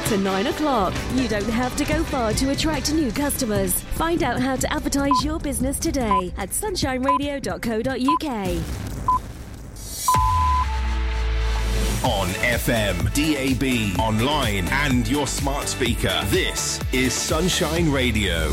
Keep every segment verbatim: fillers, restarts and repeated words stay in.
after nine o'clock. You don't have to go far to attract new customers. Find out how to advertise your business today at sunshine radio dot co dot uk. On F M, D A B, online and your smart speaker. This is Sunshine Radio.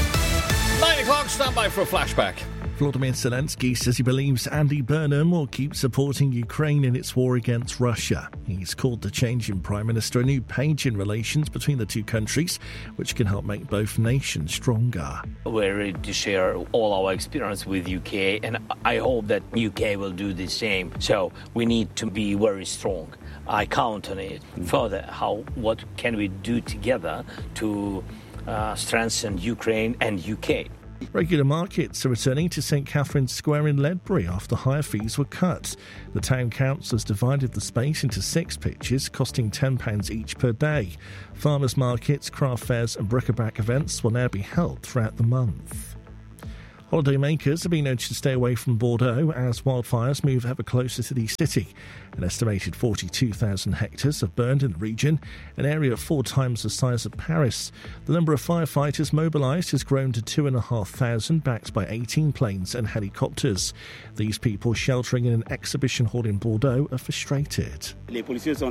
Nine o'clock, stand by for a flashback. Volodymyr Zelensky says he believes Andy Burnham will keep supporting Ukraine in its war against Russia. He's called the change in Prime Minister a new page in relations between the two countries, which can help make both nations stronger. We're ready to share all our experience with U K, and I hope that U K will do the same. So we need to be very strong. I count on it. Further, how what can we do together to uh, strengthen Ukraine and U K? Regular markets are returning to St Catherine's Square in Ledbury after higher fees were cut. The town council has divided the space into six pitches, costing ten pounds each per day. Farmers markets, craft fairs and bric-a-brac events will now be held throughout the month. Holidaymakers are being urged to stay away from Bordeaux as wildfires move ever closer to the city. An estimated forty-two thousand hectares have burned in the region, an area four times the size of Paris. The number of firefighters mobilised has grown to two thousand five hundred, backed by eighteen planes and helicopters. These people sheltering in an exhibition hall in Bordeaux are frustrated. The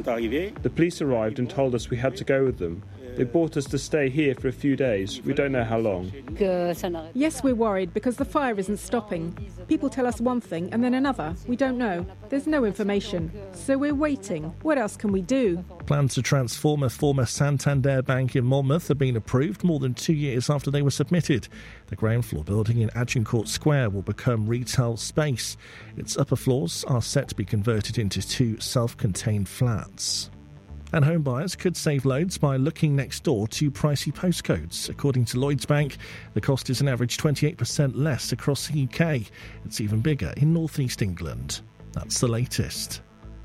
police arrived and told us we had to go with them. They brought us to stay here for a few days. We don't know how long. Yes, we're worried because the fire isn't stopping. People tell us one thing and then another. We don't know. There's no information. So we're waiting. What else can we do? Plans to transform a former Santander bank in Monmouth have been approved more than two years after they were submitted. The ground floor building in Agincourt Square will become retail space. Its upper floors are set to be converted into two self-contained flats. And home buyers could save loads by looking next door to pricey postcodes. According to Lloyds Bank, the cost is an average twenty-eight percent less across the U K. It's even bigger in North East England. That's the latest.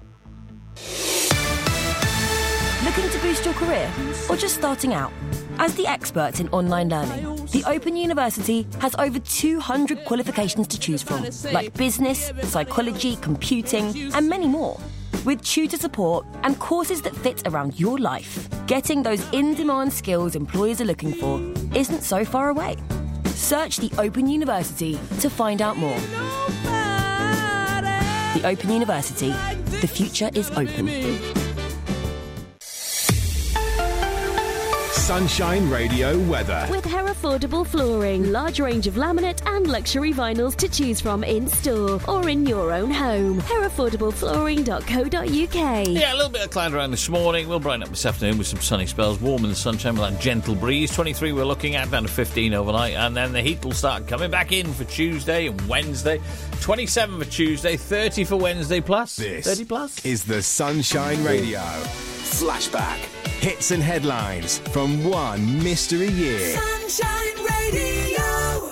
Looking to boost your career or just starting out? As the experts in online learning, the Open University has over two hundred qualifications to choose from, like business, psychology, computing, and many more. With tutor support and courses that fit around your life, getting those in-demand skills employers are looking for isn't so far away. Search the Open University to find out more. The Open University. The future is open. Sunshine Radio weather. With Herefordable Flooring, large range of laminate and luxury vinyls to choose from in store or in your own home. herefordable flooring dot co dot uk. Yeah, a little bit of cloud around this morning. We'll brighten up this afternoon with some sunny spells, warm in the sunshine with that gentle breeze. twenty-three we're looking at, down to fifteen overnight, and then the heat will start coming back in for Tuesday and Wednesday. twenty-seven for Tuesday, thirty for Wednesday plus. This thirty plus is the Sunshine Radio Flashback. Hits and headlines from one mystery year. Sunshine Radio.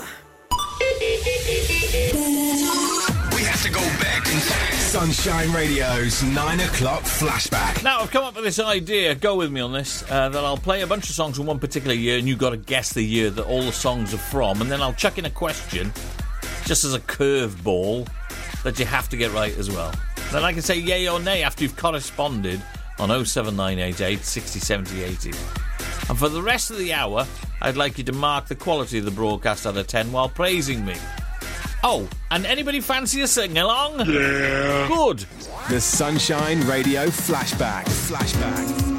We have to go back in time. Sunshine Radio's nine o'clock flashback. Now, I've come up with this idea, go with me on this, uh, that I'll play a bunch of songs from one particular year and you've got to guess the year that all the songs are from, and then I'll chuck in a question, just as a curveball, that you have to get right as well. Then I can say yay or nay after you've corresponded on oh seven nine eight eight, six oh, seven oh, eighty. And for the rest of the hour, I'd like you to mark the quality of the broadcast out of ten while praising me. Oh, and anybody fancy a sing-along? Yeah. Good. The Sunshine Radio Flashback. Flashback.